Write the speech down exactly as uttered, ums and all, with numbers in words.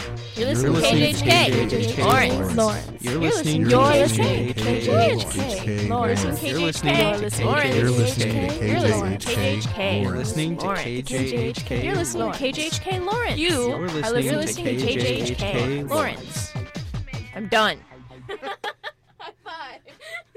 You're listening to K J H K. Lawrence. Lawrence. You're listening to You're K listening J to H K K. J H K. Lawrence. You're listening to Lawrence. You're listening to You're listening to K J H K. You're listening to K J H K. You're listening to K J H K. Lawrence. You You're are listening to K J H K. K J H K. Lawrence. I'm done.